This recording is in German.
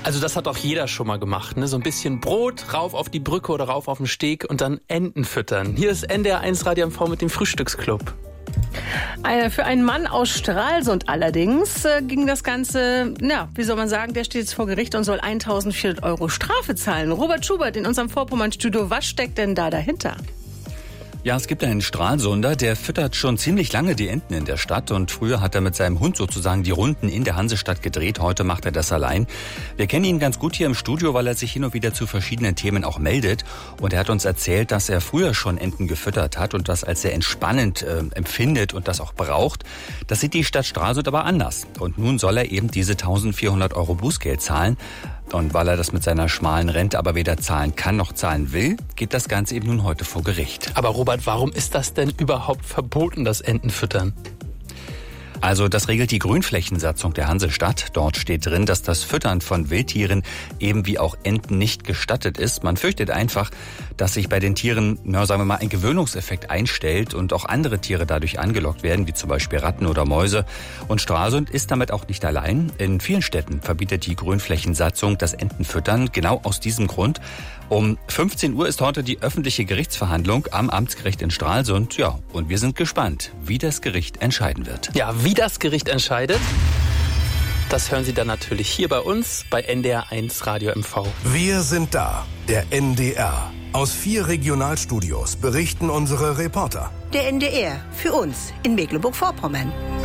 Also das hat auch jeder schon mal gemacht, ne? So ein bisschen Brot, rauf auf die Brücke oder rauf auf den Steg und dann Enten füttern. Hier ist NDR1 Radio MV mit dem Frühstücksclub. Für einen Mann aus Stralsund allerdings ging das Ganze, wie soll man sagen, der steht jetzt vor Gericht und soll 1.400 € Strafe zahlen. Robert Schubert in unserem Vorpommern-Studio, was steckt denn da dahinter? Ja, es gibt einen Stralsunder, der füttert schon ziemlich lange die Enten in der Stadt und früher hat er mit seinem Hund sozusagen die Runden in der Hansestadt gedreht. Heute macht er das allein. Wir kennen ihn ganz gut hier im Studio, weil er sich hin und wieder zu verschiedenen Themen auch meldet. Und er hat uns erzählt, dass er früher schon Enten gefüttert hat und das als sehr entspannend empfindet und das auch braucht. Das sieht die Stadt Stralsund aber anders. Und nun soll er eben diese 1.400 € Bußgeld zahlen. Und weil er das mit seiner schmalen Rente aber weder zahlen kann noch zahlen will, geht das Ganze eben nun heute vor Gericht. Aber Robert, warum ist das denn überhaupt verboten, das Entenfüttern? Also das regelt die Grünflächensatzung der Hansestadt. Dort steht drin, dass das Füttern von Wildtieren eben wie auch Enten nicht gestattet ist. Man fürchtet einfach, dass sich bei den Tieren, sagen wir mal, ein Gewöhnungseffekt einstellt und auch andere Tiere dadurch angelockt werden, wie zum Beispiel Ratten oder Mäuse. Und Stralsund ist damit auch nicht allein. In vielen Städten verbietet die Grünflächensatzung das Entenfüttern genau aus diesem Grund. Um 15 Uhr ist heute die öffentliche Gerichtsverhandlung am Amtsgericht in Stralsund. Ja, und wir sind gespannt, wie das Gericht entscheiden wird. Ja, wie das Gericht entscheidet, das hören Sie dann natürlich hier bei uns bei NDR1 Radio MV. Wir sind da, der NDR. Aus 4 Regionalstudios berichten unsere Reporter. Der NDR, für uns in Mecklenburg-Vorpommern.